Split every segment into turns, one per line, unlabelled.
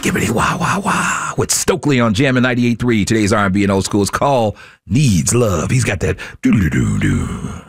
skibbity wah wah wah with Stokely on Jammin' 98.3. Today's R&B and old school's call Needs Love. He's got that doo-doo-doo-doo.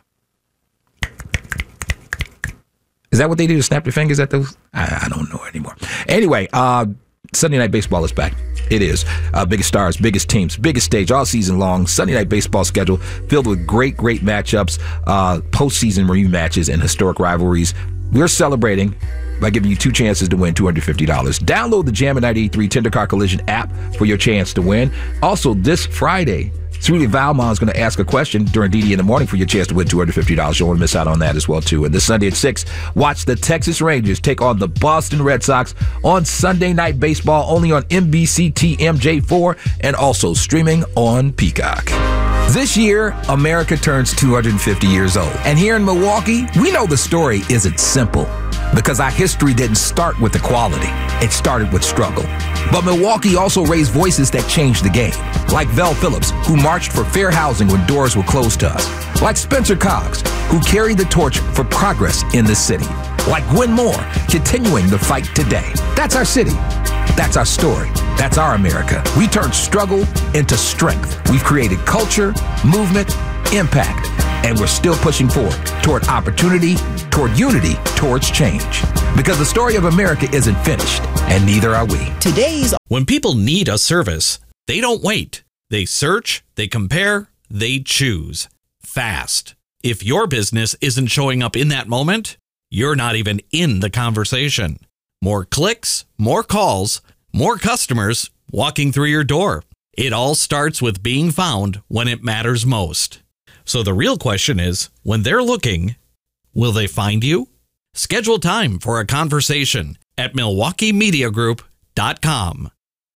Is that what they do to snap their fingers at those? I don't know anymore. Anyway, Sunday Night Baseball is back. It is. Biggest stars, biggest teams, biggest stage all season long. Sunday Night Baseball schedule filled with great matchups, postseason rematches, and historic rivalries. We're celebrating by giving you 2 chances to win $250. Download the Jammin' 98.3 Tender Car Collision app for your chance to win. Also, this Friday, Trudy Valmont is going to ask a question during DD in the morning for your chance to win $250. You don't want to miss out on that as well, too. And this Sunday at 6, watch the Texas Rangers take on the Boston Red Sox on Sunday Night Baseball, only on NBC TMJ4 and also streaming on Peacock. This year, America turns 250 years old. And here in Milwaukee, we know the story isn't simple because our history didn't start with equality. It started with struggle. But Milwaukee also raised voices that changed the game, like Vel Phillips, who marched for fair housing when doors were closed to us, like Spencer Cox, who carried the torch for progress in the city, like Gwen Moore, continuing the fight today. That's our city. That's our story. That's our America. We turned struggle into strength. We've created culture, movement, impact, and we're still pushing forward toward opportunity, toward unity, towards change. Because the story of America isn't finished, and neither are we.
When people need a service, they don't wait. They search, they compare, they choose. Fast. If your business isn't showing up in that moment, you're not even in the conversation. More clicks, more calls, more customers walking through your door. It all starts with being found when it matters most. So the real question is, when they're looking, will they find you? Schedule time for a conversation at MilwaukeeMediaGroup.com.